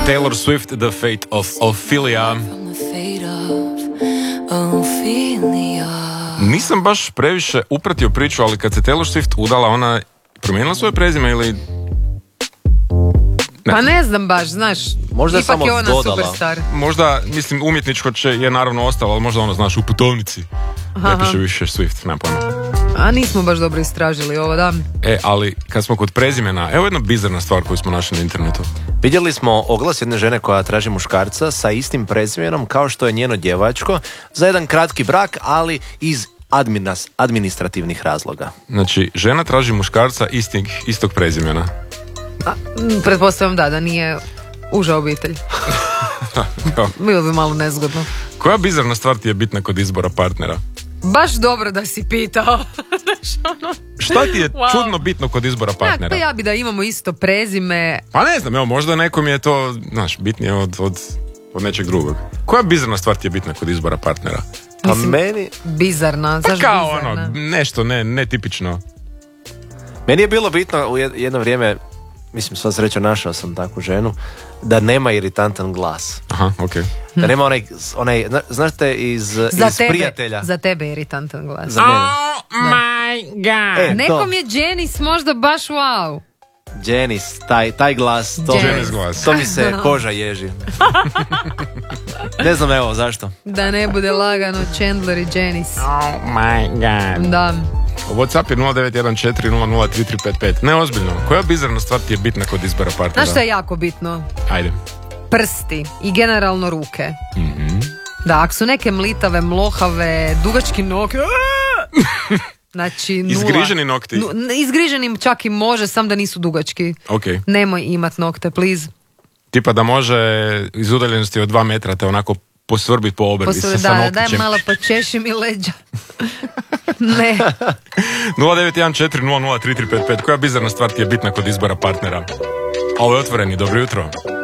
Taylor Swift, The Fate of Ophelia. Nisam baš previše upratio priču, ali kad se Taylor Swift udala, ona promijenila svoje prezime ili... Ne. Pa ne znam baš, znaš, možda ipak samo je ona dodala. superstar. Možda, mislim, umjetničko je naravno ostalo, ali možda ono, znaš, u putovnici ne piše više Swift, nema pojma. A nismo baš dobro istražili ovo, da. Ali kad smo kod prezimena, evo jedna bizarna stvar koju smo našli na internetu. Vidjeli smo oglas jedne žene koja traži muškarca sa istim prezimenom kao što je njeno djevačko za jedan kratki brak, ali iz administrativnih razloga. Znači, žena traži muškarca istog prezimena. Pretpostavljam da nije uža obitelj. Bilo bi malo nezgodno. Koja bizarna stvar ti je bitna kod izbora partnera? Baš dobro da si pitao. Šta ti je čudno bitno kod izbora partnera? Pa ja bi da imamo isto prezime. Pa ne znam, evo, možda nekom je to, znaš, bitnije od nečeg drugog. Koja bizarna stvar ti je bitna kod izbora partnera? Pa meni... Bizarna, pa zašto kao bizarna? Ono, nešto netipično. Meni je bilo bitno u jedno vrijeme, mislim, sva sreća našao sam takvu ženu, da nema iritantan glas. Aha, okej. Da nema onaj znate iz Prijatelja. Za tebe je iritantan glas. Za mene. Oh my god. Nekom je Janice možda baš wow. Janice, taj glas, Janice glas. to mi se koža ježi. Ne znam evo zašto. Da ne bude lagano Chandler i Janice. Oh my god. Da. WhatsApp je 0914003355. Ne, ozbiljno. Koja bizarna stvar ti je bitna kod izbora partnera? Znaš što je jako bitno? Ajde. Prsti i generalno ruke. Mhm. Da, ako su neke mlitave, mlohave, dugački noge, znači nula. Izgriženi nokti. Izgriženim čak i može, sam da nisu dugački. Okay. Nemoj imat nokte, please. Tipa da može iz udaljenosti od 2 metra te onako posvrbiti po obrvi sa noktićem. Daj malo počeši mi leđa. Ne. 0914003355. Koja bizarna stvar ti je bitna kod izbora partnera? Ovo je Otvoreni, dobro jutro.